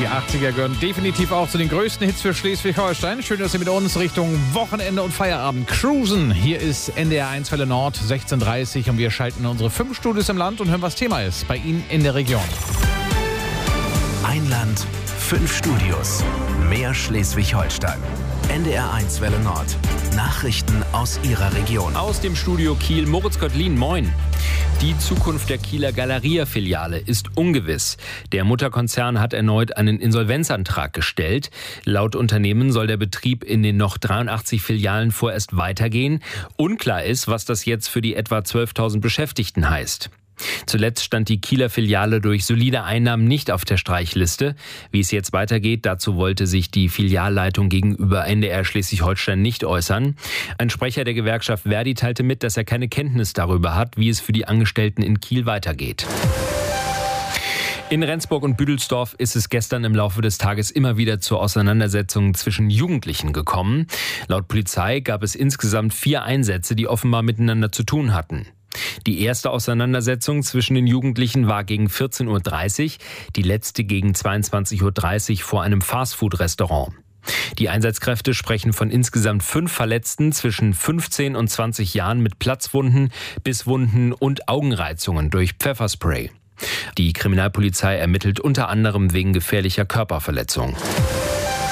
Die 80er gehören definitiv auch zu den größten Hits für Schleswig-Holstein. Schön, dass Sie mit uns Richtung Wochenende und Feierabend cruisen. Hier ist NDR 1 Welle Nord, 16:30 und wir schalten unsere 5 Studios im Land und hören, was Thema ist bei Ihnen in der Region. Ein Land, 5 Studios. Mehr Schleswig-Holstein. NDR 1 Welle Nord. Nachrichten aus Ihrer Region. Aus dem Studio Kiel, Moritz Gottlin, moin. Die Zukunft der Kieler Galeria-Filiale ist ungewiss. Der Mutterkonzern hat erneut einen Insolvenzantrag gestellt. Laut Unternehmen soll der Betrieb in den noch 83 Filialen vorerst weitergehen. Unklar ist, was das jetzt für die etwa 12.000 Beschäftigten heißt. Zuletzt stand die Kieler Filiale durch solide Einnahmen nicht auf der Streichliste. Wie es jetzt weitergeht, dazu wollte sich die Filialleitung gegenüber NDR Schleswig-Holstein nicht äußern. Ein Sprecher der Gewerkschaft Verdi teilte mit, dass er keine Kenntnis darüber hat, wie es für die Angestellten in Kiel weitergeht. In Rendsburg und Büdelsdorf ist es gestern im Laufe des Tages immer wieder zu Auseinandersetzungen zwischen Jugendlichen gekommen. Laut Polizei gab es insgesamt 4 Einsätze, die offenbar miteinander zu tun hatten. Die erste Auseinandersetzung zwischen den Jugendlichen war gegen 14:30 Uhr, die letzte gegen 22:30 Uhr vor einem Fastfood-Restaurant. Die Einsatzkräfte sprechen von insgesamt 5 Verletzten zwischen 15 und 20 Jahren mit Platzwunden, Bisswunden und Augenreizungen durch Pfefferspray. Die Kriminalpolizei ermittelt unter anderem wegen gefährlicher Körperverletzung.